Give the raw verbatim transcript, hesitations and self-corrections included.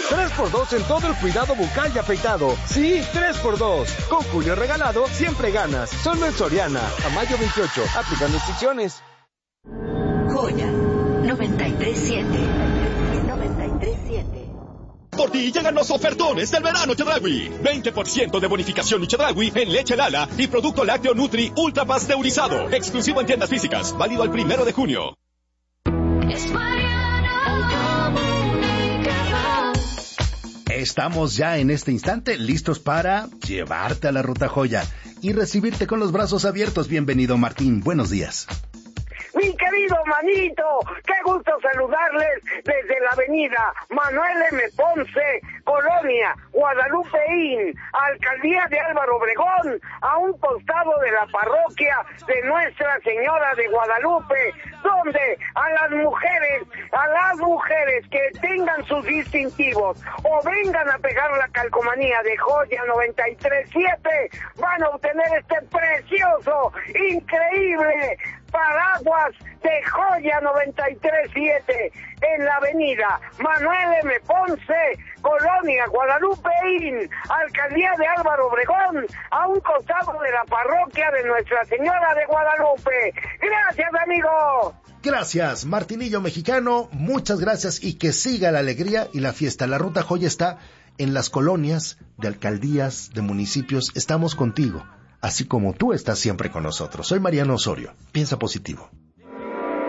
tres por dos en todo el cuidado bucal y afeitado. Sí, tres por dos. Con Julio regalado, siempre ganas. Solo en Soriana. A mayo veintiocho. Aplican restricciones. Joya noventa y tres siete. noventa y tres siete. Por ti llegan los ofertones del verano Chedraui. veinte por ciento de bonificación Chedraui en leche Lala y producto lácteo Nutri ultra pasteurizado. Exclusivo en tiendas físicas. Válido al primero de junio. Estamos ya en este instante listos para llevarte a la Ruta Joya y recibirte con los brazos abiertos. Bienvenido, Martín. Buenos días. Mi querido Manito, qué gusto saludarles desde la avenida Manuel M. Ponce, Colonia Guadalupeín, Alcaldía de Álvaro Obregón, a un costado de la parroquia de Nuestra Señora de Guadalupe, donde a las mujeres, a las mujeres que tengan sus distintivos o vengan a pegar la calcomanía de Joya noventa y tres siete, van a obtener este precioso, increíble paraguas de Joya noventa y tres siete en la avenida Manuel M. Ponce, Colonia Guadalupeín, Alcaldía de Álvaro Obregón, a un costado de la parroquia de Nuestra Señora de Guadalupe. Gracias, amigo. Gracias, Martinillo Mexicano. Muchas gracias y que siga la alegría y la fiesta. La Ruta Joya está en las colonias de alcaldías, de municipios. Estamos contigo, así como tú estás siempre con nosotros. Soy Mariano Osorio. Piensa positivo.